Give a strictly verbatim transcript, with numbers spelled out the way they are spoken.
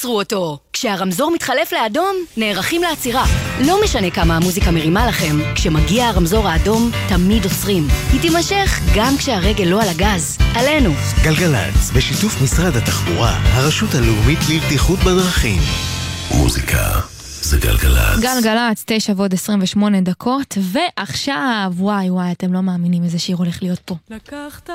תעצרו אותו. כשהרמזור מתחלף לאדום, נערכים לעצירה. לא משנה כמה המוזיקה מרימה לכם, כשמגיע הרמזור האדום, תמיד עוצרים. היא תימשך גם כשהרגל לא על הגז. עלינו. גלגלצ, בשיתוף משרד התחבורה, הרשות הלאומית לבטיחות בדרכים. מוזיקה זה גלגלצ. גלגלצ, תשע ועוד עשרים ושמונה דקות, ועכשיו, וואי וואי, אתם לא מאמינים איזה שיר הולך להיות פה. לקחת